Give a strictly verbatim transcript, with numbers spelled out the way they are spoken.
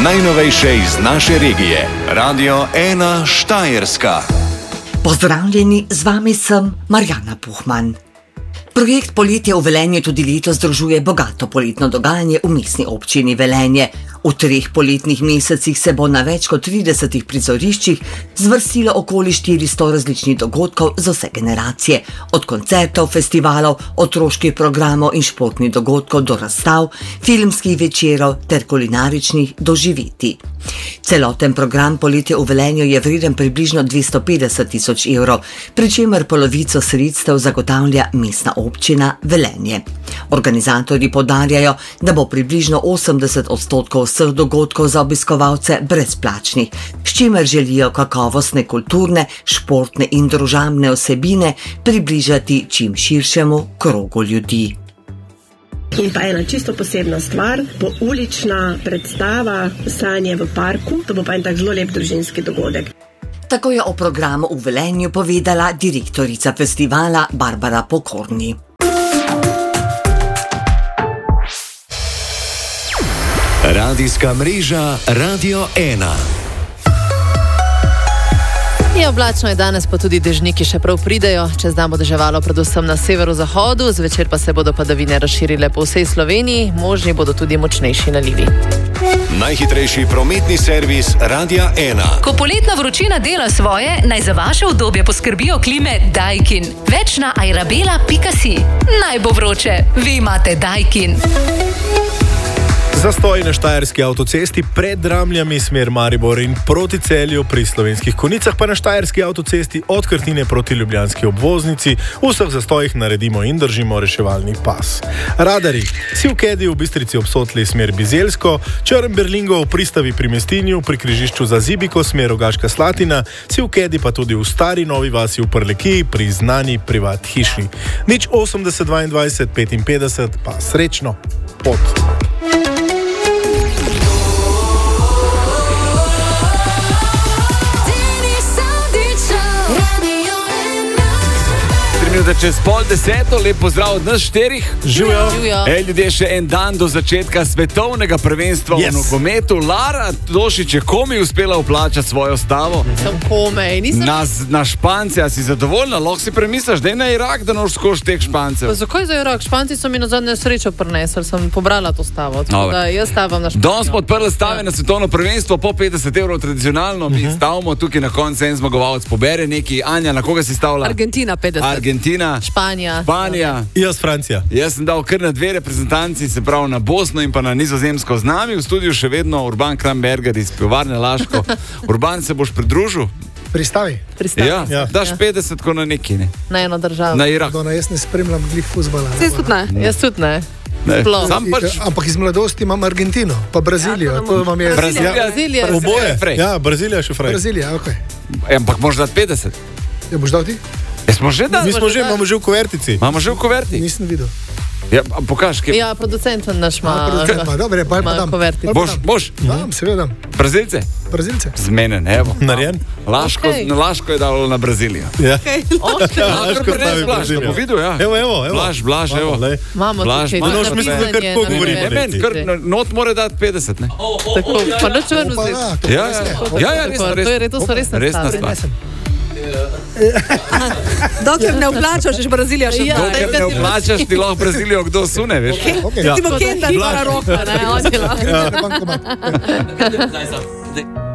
Najnovejše iz naše regije. Radio ena Štajerska. Pozdravljeni, z vami sem Marjana Puhman. Projekt Poletje v Velenju tudi letos združuje bogato poletno dogajanje v mestni občini Velenje. V treh poletnih mesecih se bo na več kot tridesetih prizoriščih zvrstilo okoli štiristo različnih dogodkov za vse generacije, od koncertov, festivalov, otroških programov in športnih dogodkov do razstav, filmskih večerov ter kulinaričnih doživetij. Celoten program Poletje v Velenju je vreden približno dvesto petdeset tisoč evrov, pri čemer polovico sredstev zagotavlja mestna občina Velenje. Organizatorji poudarjajo, da bo približno osemdeset odstotkov vseh dogodkov za obiskovalce brezplačnih, s čimer želijo kakovostne kulturne, športne in družabne vsebine približati čim širšemu krogu ljudi. In pa ena čisto posebna stvar, bo ulična predstava Sanje v parku, to bo pa en tak zelo lep družinski dogodek. Tako je o programu v Velenju povedala direktorica festivala Barbara Pokorni. Radijska mreža Radio ena. Je oblačno je danes, pa tudi dežniki še prav pridejo. Čez dan bo deževalo predvsem na severozahodu, zvečer pa se bodo padavine razširile po vsej Sloveniji, možni bodo tudi močnejši nalivi. Najhitrejši prometni servis Radia ena. Ko poletna vročina dela svoje, naj za vaše udobje poskrbijo klime Daikin. Več na airabela pika si. Naj bo vroče, vi imate Daikin. Zastoj na štajerski avtocesti pred Dramljami smer Maribor in proti Celju, pri Slovenskih Konjicah pa na štajerski avtocesti od Krtine proti ljubljanski obvoznici. V vseh zastojih naredimo in držimo reševalni pas. Radari, Sivkedi v Bistrici ob Sotli smer Bizeljsko, Črn Berlingo v pristavi pri Mestinju, pri križišču za Zibiko smer Rogaška Slatina, Sivkedi pa tudi v Stari Novi vasi v Prlekiji pri znani privat hiši. Nič osemdeset dvaindvajset petinpetdeset, pa srečno pot. Da čez pol deseto, lep pozdrav od nas štirih. Živijo. Ej, ljudje, še en dan do začetka svetovnega prvenstva yes. v nogometu. Lara Tošič je komi uspela vplačati svojo stavo. Sem komej, nisem... Na, na Špance, a si zadovoljna? Lahko si premisliš, da je na Irak, da noš skoš teh Špancev. Pa zakaj za Irak? Španci so mi na zadnje srečo prinesli, sem pobrala to stavo. Tako da jaz stavam na Španijo. Danes smo odprli stave ja. na svetovno prvenstvo, po petdeset evrov tradicionalno. Mi uh-huh. stavimo tukaj na koncu, en zmagovalec pobere neki. Anja, na koga si stavila? Argentina petdeset. Argentina. Španija. Španija. Jaz Francija. Jaz sem dal kar na dve reprezentanci, se pravi na Bosno in pa na Nizozemsko. Z nami v studiu še vedno Urban Kramberger iz pivovarne Laško. Urban, se boš pridružil? Pristavi. Pristavi. Ja, ja. Daš petdeset ko na neki, ne? Na eno državo. Na Irak. Dona, jaz ne spremljam glih fuzbala. Jaz tudi ne. Jaz tudi ne. Ne. Sam pač... Ampak iz mladosti imam Argentino, pa Brazilijo. Ja, to vam je... Brazilija. Brazilija. Oboje. Ja, Brazilija še frej. Brazilija, okej. Okay. Ampak moraš dati petdeset. Ja, boš dal ti? Ja, smo že dali. Mi smo že, imamo že v kuvertici. Imamo že v kuverti? Nisem videl. Ja, pokaž, kje... Ja, producent naš ima... Ma, dobre, pa dam. Boš, boš? Dam, seveda dam. Brazilce? Brazilce. Zmenen, evo. Narjen? Laško, Okay. Laško je dalo na Brazilijo. Ja. Okay. Laško stavi Brazilijo. Po vidu, ja. Evo, evo, evo. Blaž, blaž, evo. Imamo tukaj. Da noš mislim, da kar tako govorimo. Ne, men, kar not mora dati petdeset, ne? Tako, pa noč ven vzeti. Ja, ja, ja, ja, resno, resno. To so resne Resna stvari. stvar. Dokler ne vplačaš, ješ Brazilija še Ja. Dokler ne vplačaš, ti lahko Brazilijo kdo sune, veš? Okay. Ja. Ti bo Kendall Hibara roka, ne, on je lahko. Ja.